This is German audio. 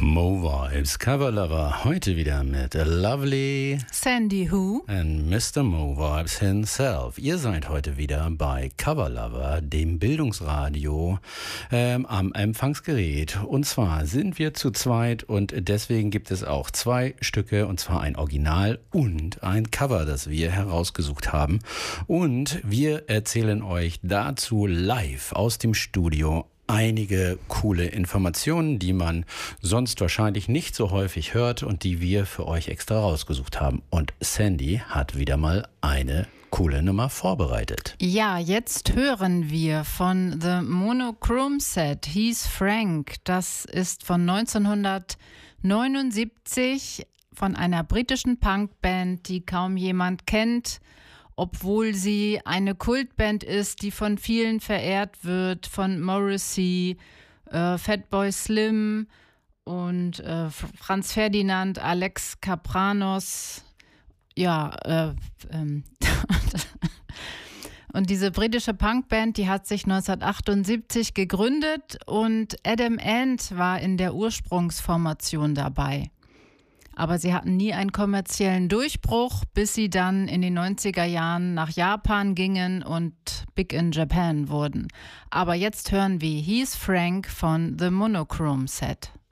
Mo Vibes Cover Lover, heute wieder mit Lovely Sandy Who and Mr. Mo Vibes himself. Ihr seid heute wieder bei Cover Lover, dem Bildungsradio am Empfangsgerät. Und zwar sind wir zu zweit und deswegen gibt es auch zwei Stücke, und zwar ein Original und ein Cover, das wir herausgesucht haben. Und wir erzählen euch dazu live aus dem Studio einige coole Informationen, die man sonst wahrscheinlich nicht so häufig hört und die wir für euch extra rausgesucht haben. Und Sandy hat wieder mal eine coole Nummer vorbereitet. Ja, jetzt hören wir von The Monochrome Set, He's Frank. Das ist von 1979 von einer britischen Punkband, die kaum jemand kennt, obwohl sie eine Kultband ist, die von vielen verehrt wird, von Morrissey, Fatboy Slim und Franz Ferdinand, Alex Kapranos, und diese britische Punkband, die hat sich 1978 gegründet und Adam Ant war in der Ursprungsformation dabei. Aber sie hatten nie einen kommerziellen Durchbruch, bis sie dann in den 90er Jahren nach Japan gingen und Big in Japan wurden. Aber jetzt hören wir He's Frank von The Monochrome Set.